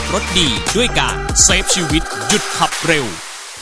รถดีด้วยการเซฟชีวิตหยุดขับเร็ว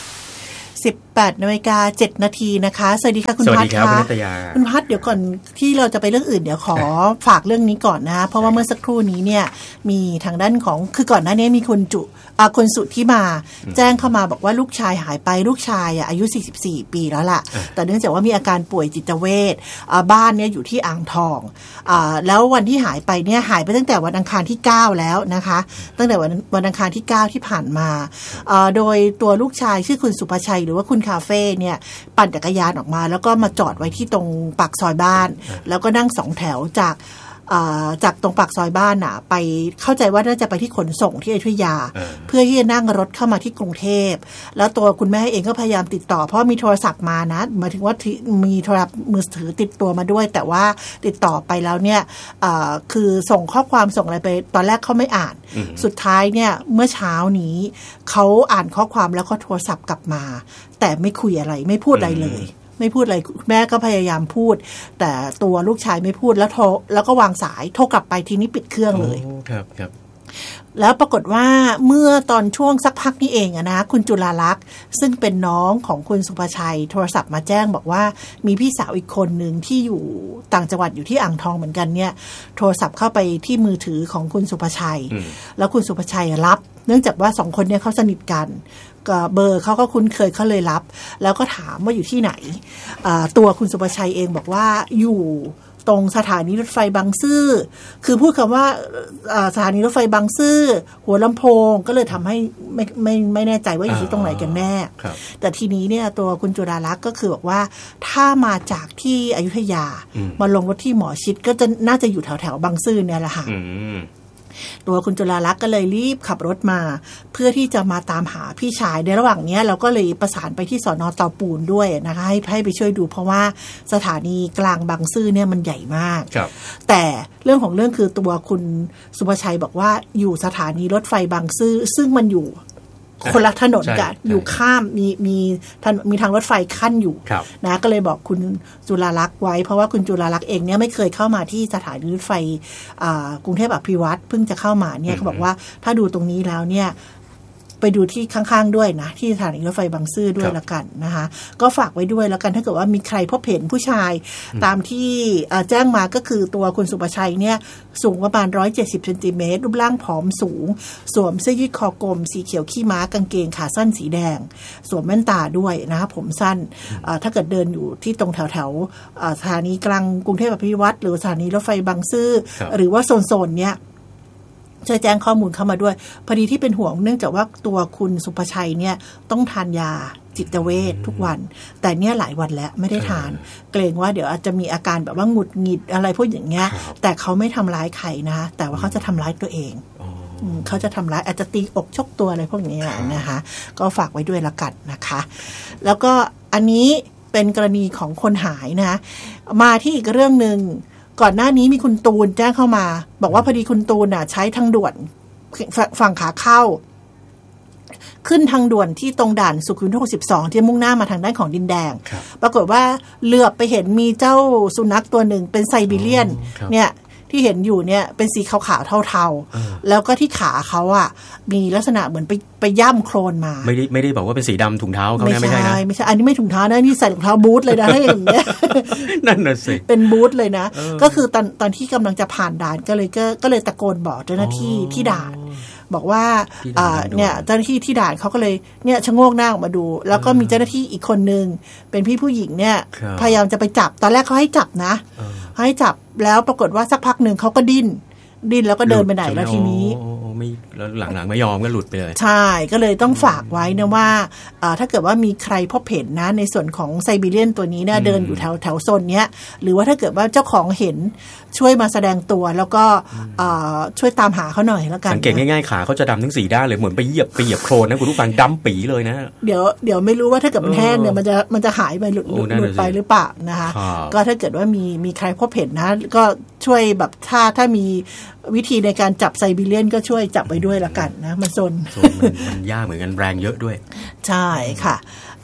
18:07 น.นะคะสวัสดีค่ะคุณพัฒน์ค่ะคุณพัฒน์เดี๋ยวก่อนที่เราจะไปเรื่องอื่นเดี๋ยวขอฝากเรื่องนี้ก่อนนะเพราะว่าเมื่อสักครู่นี้เนี่ยมีทางด้านของคือก่อนหน้านี้มีคนสุที่มาแจ้งเข้ามาบอกว่าลูกชายหายไปลูกชายอายุ44ปีแล้วล่ะแต่เนื่องจากว่ามีอาการป่วยจิตเวชบ้านเนี่ยอยู่ที่อ่างทองแล้ววันที่หายไปเนี่ยหายไปตั้งแต่วันอังคารที่9แล้วนะคะตั้งแต่วันอังคารที่9ที่ผ่านมาโดยตัวลูกชายชื่อคุณสุภชัยหรือว่าคุณคาเฟ่เนี่ยปั่นจักรยานออกมาแล้วก็มาจอดไว้ที่ตรงปากซอยบ้านแล้วก็นั่ง2แถวจากตรงปากซอยบ้านไปเข้าใจว่าน่าจะไปที่ขนส่งที่อยุธยาเพื่อที่จะนั่งรถเข้ามาที่กรุงเทพแล้วตัวคุณแม่เองก็พยายามติดต่อเพราะมีโทรศัพท์มานะหมายถึงว่ามีโทรศัพท์มือถือติดตัวมาด้วยแต่ว่าติดต่อไปแล้วเนี่ยคือส่งข้อความส่งอะไรไปตอนแรกเขาไม่อ่านสุดท้ายเนี่ยเมื่อเช้านี้เขาอ่านข้อความแล้วก็โทรศัพท์กลับมาแต่ไม่คุยอะไรไม่พูดอะไรเลยไม่พูดอะไรแม่ก็พยายามพูดแต่ตัวลูกชายไม่พูดแล้วก็วางสายโทรกลับไปทีนี้ปิดเครื่องเลยครับแล้วปรากฏว่าเมื่อตอนช่วงสักพักนี้เองนะคุณจุฬาลักษณ์ซึ่งเป็นน้องของคุณสุภชัยโทรศัพท์มาแจ้งบอกว่ามีพี่สาวอีกคนนึงที่อยู่ต่างจังหวัดอยู่ที่อ่างทองเหมือนกันเนี่ยโทรศัพท์เข้าไปที่มือถือของคุณสุภชัยแล้วคุณสุภชัยรับเนื่องจากว่า2คนเนี่ยเขาสนิทกันเบอร์เขาก็คุ้นเคยเขาเลยรับแล้วก็ถามว่าอยู่ที่ไหนตัวคุณสุภชัยเองบอกว่าอยู่ตรงสถานีรถไฟบางซื่อคือพูดคำว่าสถานีรถไฟบางซื่อหัวลำโพงก็เลยทำให้ไม่แน่ใจว่าอยู่ที่ตรงไหนกันแน่แต่ทีนี้เนี่ยตัวคุณจุฬาลักษณ์ก็คือบอกว่าถ้ามาจากที่อยุธยามาลงรถที่หมอชิดก็จะน่าจะอยู่แถวบางซื่อเนี่ยแหละค่ะตัวคุณจุฬาลักษณ์ก็เลยรีบขับรถมาเพื่อที่จะมาตามหาพี่ชายในระหว่างนี้เราก็เลยประสานไปที่สน.เตาปูนด้วยนะคะให้ไปช่วยดูเพราะว่าสถานีกลางบางซื่อเนี่ยมันใหญ่มากแต่เรื่องของเรื่องคือตัวคุณสุภชัยบอกว่าอยู่สถานีรถไฟบางซื่อซึ่งมันอยู่คนละถนนกันอยู่ข้ามมีทางรถไฟขั้นอยู่นะก็เลยบอกคุณจุฬาลักษณ์ไว้เพราะว่าคุณจุฬาลักษณ์เองเนี่ยไม่เคยเข้ามาที่สถานีรถไฟกรุงเทพอภิวัตรเพิ่งจะเข้ามาเนี่ยเขาบอกว่าถ้าดูตรงนี้แล้วเนี่ยไปดูที่ข้างๆด้วยนะที่สถานีรถไฟบางซื่อด้วยละกันนะคะก็ฝากไว้ด้วยแล้วกันถ้าเกิดว่ามีใครพบเห็นผู้ชายตามที่แจ้งมาก็คือตัวคุณสุภชัยเนี่ยสูงประมาณ170เซนติเมตรรูปร่างผอมสูงสวมเสื้อยืดคอกลมสีเขียวขี้ม้ากางเกงขาสั้นสีแดงสวมแว่นตาด้วยนะคะผมสั้นถ้าเกิดเดินอยู่ที่ตรงแถวสถานีกลางกรุงเทพอภิวัตรหรือสถานีรถไฟบางซื่อหรือว่าโซนเนี่ยช่วยแจ้งข้อมูลเข้ามาด้วยพอดีที่เป็นห่วงเนื่องจากว่าตัวคุณสุภชัยเนี่ยต้องทานยาจิตเวชทุกวันแต่เนี่ยหลายวันแล้วไม่ได้ทานเกรงว่าเดี๋ยวอาจจะมีอาการแบบว่าหงุดหงิดอะไรพวกอย่างเงี้ยแต่เขาไม่ทำร้ายใครนะแต่ว่าเขาจะทำร้ายตัวเองเขาจะทำร้ายอาจจะตีอกชกตัวอะไรพวกนี้นะคะก็ฝากไว้ด้วยละกันนะคะแล้วก็อันนี้เป็นกรณีของคนหายนะมาที่อีกเรื่องนึงก่อนหน้านี้มีคุณตูนแจ้งเข้ามาบอกว่าพอดีคุณตูนใช้ทางด่วนฝั่งขาเข้าขึ้นทางด่วนที่ตรงด่านสุขุมวิท62ที่มุ่งหน้ามาทางด้านของดินแดงปรากฏว่าเหลือบไปเห็นมีเจ้าสุนัขตัวหนึ่งเป็นไซบีเรียนเนี่ยที่เห็นอยู่เนี่ยเป็นสีขาวๆเทาๆแล้วก็ที่ขาเขามีลักษณะเหมือนไปย่ำโคลนมาไม่ได้บอกว่าเป็นสีดำถุงเท้าเขาไม่ใช่นะไม่ใช่อันนี้ไม่ถุงเท้านะนี่ใส่รองเท้าบูทเลยนะให้อย่างเงี้ยนั่นน่ะสิเป็นบูทเลยนะก็คือตอนที่กำลังจะผ่านด่านก็เลยตะโกนบอกเจ้าหน้าที่ที่ด่านบอกว่าเนี่ยเจ้าหน้าที่ที่ด่านเขาก็เลยเนี่ยชะโงกหน้าออกมาดูแล้วก็มีเจ้าหน้าที่อีกคนนึงเป็นพี่ผู้หญิงเนี่ยพยายามจะไปจับตอนแรกเขาให้จับนะให้จับแล้วปรากฏว่าสักพักหนึ่งเขาก็ดิ้นแล้วก็เดินไปไหนแล้วทีนี้ไม่แล้วหลังๆไม่ยอมก็หลุดไปเลยใช่ก็เลยต้องฝากไว้นะว่าถ้าเกิดว่ามีใครพบเห็นนะในส่วนของไซบีเรียนตัวนี้นะเดินอยู่แถวโซนเนี้ยหรือว่าถ้าเกิดว่าเจ้าของเห็นช่วยมาแสดงตัวแล้วก็ช่วยตามหาเขาหน่อยแล้วกันสังเกตง่ายๆขาเขาจะดำทั้ง4ด้านเลยเหมือนไปเหยียบโคลนนะคุณผู้ฟังดำปีเลยนะเดี๋ยวไม่รู้ว่าถ้าเกิดมันแห้งเนี่ยมันจะหายไปหลุดไปหรือเปล่านะคะก็ถ้าเกิดว่ามีใครพบเห็นนะก็ช่วยแบบถ้ามีวิธีในการจับไซบีเรียนก็ช่วยจับไว้ด้วยละกันนะมันซนมันยากเหมือนกันแรงเยอะด้วยใช่ค่ะ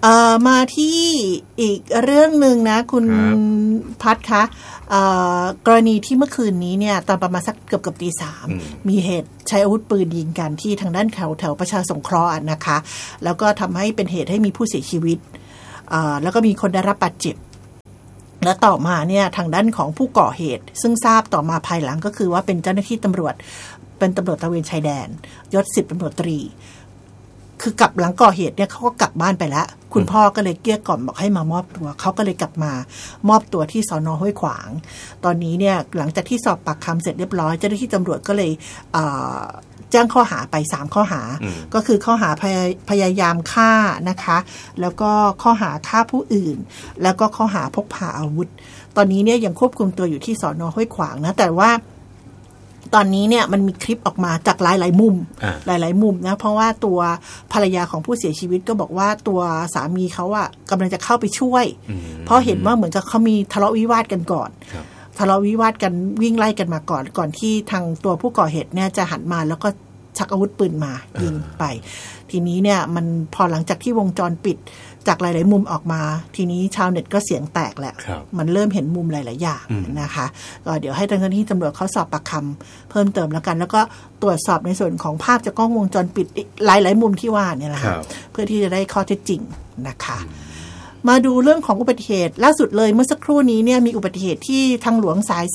มาที่อีกเรื่องหนึ่งนะคุณพัดคะกรณีที่เมื่อคืนนี้เนี่ยตอนประมาณสักเกือบตี 3มีเหตุใช้อาวุธปืนยิงกันที่ทางด้านแถวประชาสงเคราะห์นะคะแล้วก็ทำให้เป็นเหตุให้มีผู้เสียชีวิตแล้วก็มีคนได้รับบาดเจ็บและต่อมาเนี่ยทางด้านของผู้ก่อเหตุซึ่งทราบต่อมาภายหลังก็คือว่าเป็นเจ้าหน้าที่ตำรวจเป็นตำรวจตระเวนชายแดนยศ10 ตำรวจตรีคือกลับหลังก่อเหตุเนี่ยเขาก็กลับบ้านไปแล้วคุณพ่อก็เลยเกลี้ยกล่อมบอกให้มามอบตัวเขาก็เลยกลับมามอบตัวที่สน.ห้วยขวางตอนนี้เนี่ยหลังจากที่สอบปากคำเสร็จเรียบร้อยเจ้าหน้าที่ตำรวจก็เลยแจ้งข้อหาไป3ข้อหาก็คือข้อหาพยายามฆ่านะคะแล้วก็ข้อหาฆ่าผู้อื่นแล้วก็ข้อหาพกพาอาวุธตอนนี้เนี่ยยังควบคุมตัวอยู่ที่สน.ห้วยขวางนะแต่ว่าตอนนี้เนี่ยมันมีคลิปออกมาจากหลายมุมหลายมุมนะเพราะว่าตัวภรรยาของผู้เสียชีวิตก็บอกว่าตัวสามีเขาอะกำลังจะเข้าไปช่วยเพราะเห็นว่าเหมือนกับเขามีทะเลาะวิวาทกันก่อนทะเลาะวิวาทกันวิ่งไล่กันมาก่อนที่ทางตัวผู้ก่อเหตุเนี่ยจะหันมาแล้วก็ชักอาวุธปืนมายิงไปทีนี้เนี่ยมันพอหลังจากที่วงจรปิดจากหลายๆมุมออกมาทีนี้ชาวเน็ตก็เสียงแตกแหละมันเริ่มเห็นมุมหลายๆอย่างนะคะก็เดี๋ยวให้เจ้าหน้าที่ตำรวจเขาสอบปากคำเพิ่มเติมแล้วกันแล้วก็ตรวจสอบในส่วนของภาพจากกล้องวงจรปิดหลายๆมุมที่ว่าเนี่ยแหละเพื่อที่จะได้ข้อเท็จจริงนะคะมาดูเรื่องของอุบัติเหตุล่าสุดเลยเมื่อสักครู่นี้เนี่ยมีอุบัติเหตุที่ทางหลวงสาย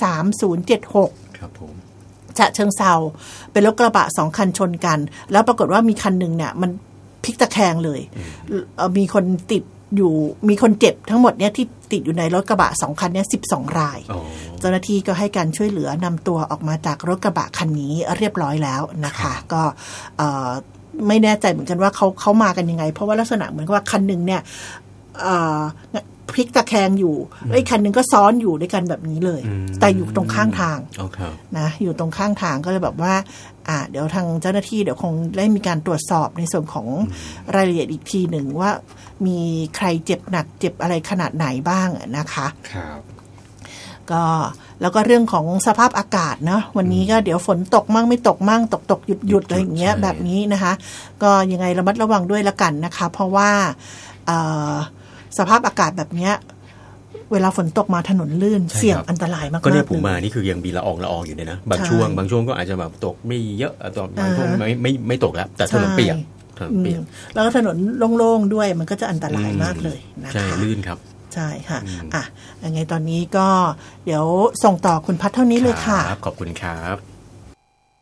3076ครับผมฉะเชิงเทราเป็นรถกระบะ2คันชนกันแล้วปรากฏว่ามีคันหนึ่งเนี่ยมันพลิกตะแคงเลยมีคนติดอยู่มีคนเจ็บทั้งหมดเนี่ยที่ติดอยู่ในรถกระบะ2คันเนี่ย12 รายเจ้าหน้าที่ก็ให้การช่วยเหลือนำตัวออกมาจากรถกระบะคันนี้เรียบร้อยแล้วนะคะก็ไม่แน่ใจเหมือนกันว่าเขามากันยังไงเพราะว่าลักษณะเหมือนกับว่าคันหนึ่งเนี่ยพลิกตะแคงอยู่แล้วอีกคันหนึ่งก็ซ้อนอยู่ด้วยกันแบบนี้เลยแต่อยู่ตรงข้างทางนะอยู่ตรงข้างทางก็เลยแบบว่าเดี๋ยวทางเจ้าหน้าที่เดี๋ยวคงได้มีการตรวจสอบในส่วนของรายละเอียดอีกทีหนึ่งว่ามีใครเจ็บหนักเจ็บอะไรขนาดไหนบ้างนะคะครับก็แล้วก็เรื่องของสภาพอากาศเนาะวันนี้ก็เดี๋ยวฝนตกมั่งไม่ตกมั่งตกหยุดอะไรอย่างเงี้ยแบบนี้นะคะก็ยังไงระมัดระวังด้วยละกันนะคะเพราะว่าสภาพอากาศแบบนี้เวลาฝนตกมาถนนลื่นเสี่ยงอันตรายมากๆก็เนี่ยผมมานี่คือยังมีละอองอยู่เลยนะบางช่วงก็อาจจะแบบตกไม่เยอะตอนบางช่วงไม่ตกแล้วแต่ถนนเปียกแล้วก็ถนนโล่งๆด้วยมันก็จะอันตรายมากเลยนะคะใช่ลื่นครับใช่ค่ะยังไงตอนนี้ก็เดี๋ยวส่งต่อคุณพัฒเท่านี้เลยค่ะขอบคุณครับ